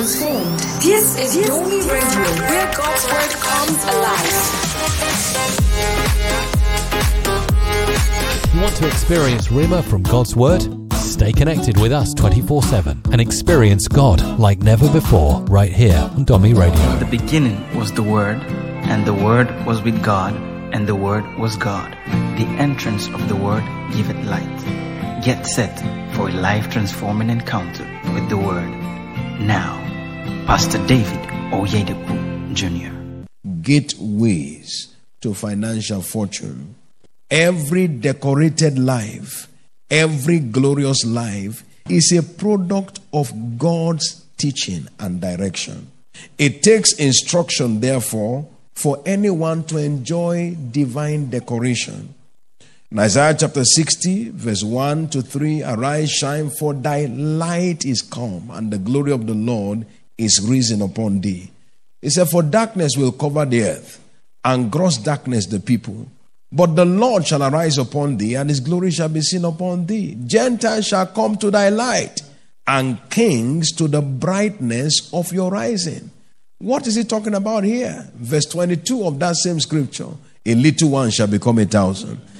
transformed. This is Domi Radio, where God's word comes alive. You want to experience Rhema from God's word? Stay connected with us 24/7 and experience God like never before right here on Domi Radio. In the beginning was the Word, and the Word was with God, and the Word was God. The entrance of the Word giveth light. Get set for a life-transforming encounter with the Word. Now, Pastor David Oyedepo Jr. Gateways to financial fortune. Every decorated life, every glorious life is a product of God's teaching and direction. It takes instruction, therefore, for anyone to enjoy divine decoration. In Isaiah chapter 60, verse 1 to 3, arise, shine, for thy light is come, and the glory of the Lord is risen upon thee. He said, for darkness will cover the earth, and gross darkness the people. But the Lord shall arise upon thee, and his glory shall be seen upon thee. Gentiles shall come to thy light, and kings to the brightness of your rising. What is he talking about here? Verse 22 of that same scripture. A little one shall become 1,000,